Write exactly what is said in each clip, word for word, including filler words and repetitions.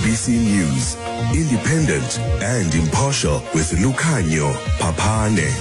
B C News, independent and impartial with Lukhanyo Papane.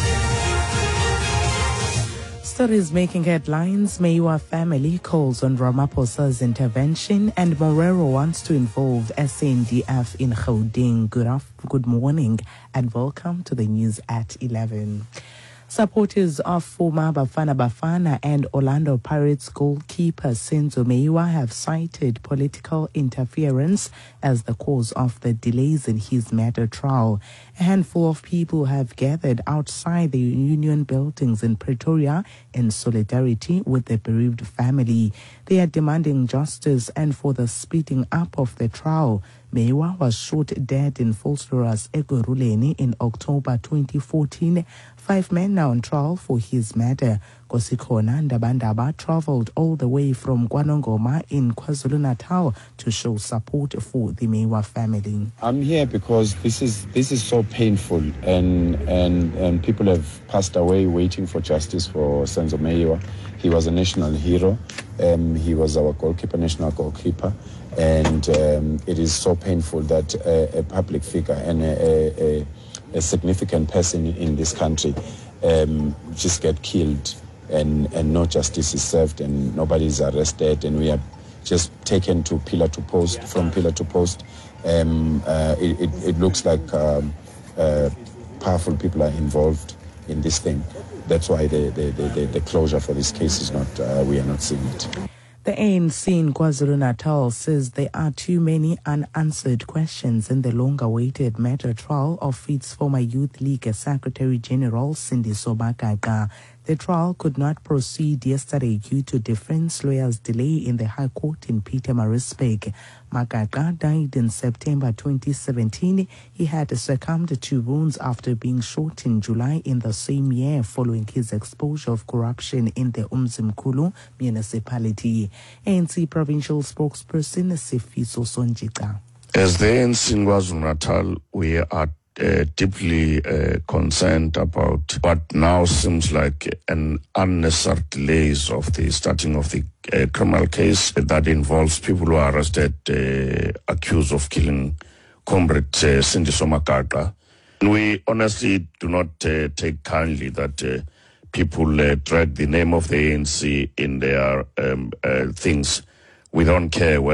Stories making headlines. Meyiwa family calls on Ramaphosa's intervention, and Morero wants to involve S A N D F in Gauteng. Good, af- good morning and welcome to the news at eleven. Supporters of former Bafana Bafana and Orlando Pirates goalkeeper Senzo Meyiwa have cited political interference as the cause of the delays in his murder trial. A handful of people have gathered outside the union buildings in Pretoria in solidarity with the bereaved family. They are demanding justice and for the speeding up of the trial. Meyiwa was shot dead in Volkswagen Ekurhuleni in October twenty fourteen. Five men now on trial for his murder. Nkosikhona Ndabandaba traveled all the way from KwaNongoma in KwaZulu-Natal to show support for the Meyiwa family. I'm here because this is this is so painful, and and and people have passed away waiting for justice for Senzo Meyiwa. He was a national hero. Um, he was our goalkeeper, national goalkeeper, and um, it is so painful that a, a public figure and a, a, a significant person in this country um, just get killed, and, and no justice is served, and nobody is arrested, and we are just taken to pillar to post, from pillar to post. Um, uh, it, it, it looks like um, uh, powerful people are involved in this thing. That's why the, the, the, the closure for this case is not, uh, we are not seeing it. The A N C in KwaZulu-Natal says there are too many unanswered questions in the long-awaited murder trial of its former Youth League Secretary General Sindiso Magaga. The trial could not proceed yesterday due to defense lawyers' delay in the High Court in Pietermaritzburg. Magaga died in September twenty seventeen. He had succumbed to wounds after being shot in July in the same year following his exposure of corruption in the Umzimkhulu municipality. A N C provincial spokesperson Sifiso Sonjika. As the A N C in KwaZulu-Natal, we are Uh, deeply uh, concerned about what now seems like an unnecessary delays of the starting of the uh, criminal case that involves people who are arrested, uh, accused of killing Comrade uh, Sindiso Magaga. We honestly do not uh, take kindly that uh, people uh, drag the name of the A N C in their um, uh, things. We don't care whether